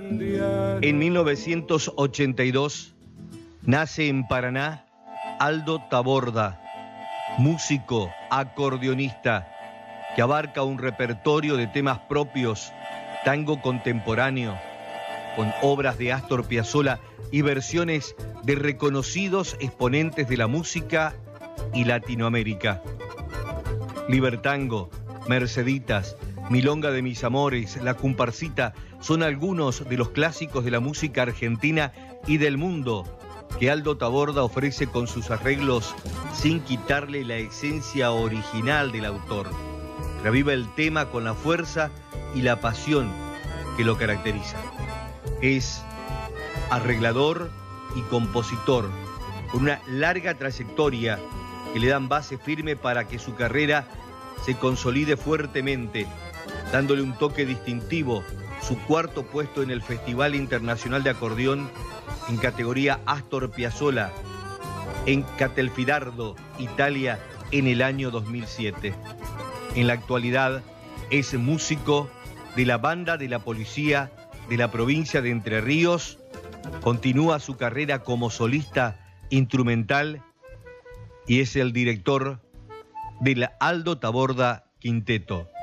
En 1982 nace en Paraná Aldo Taborda, músico, acordeonista, que abarca un repertorio de temas propios, tango contemporáneo, con obras de Astor Piazzolla y versiones de reconocidos exponentes de la música y Latinoamérica. Libertango, Merceditas, Milonga de mis amores, La Comparsita son algunos de los clásicos de la música argentina y del mundo que Aldo Taborda ofrece con sus arreglos sin quitarle la esencia original del autor. Revive el tema con la fuerza y la pasión que lo caracteriza. Es arreglador y compositor con una larga trayectoria que le dan base firme para que su carrera se consolide fuertemente, dándole un toque distintivo, su cuarto puesto en el Festival Internacional de Acordeón en categoría Astor Piazzolla en Castelfidardo, Italia, en el año 2007. En la actualidad es músico de la banda de la policía de la provincia de Entre Ríos, continúa su carrera como solista instrumental y es el director del Aldo Taborda Quinteto.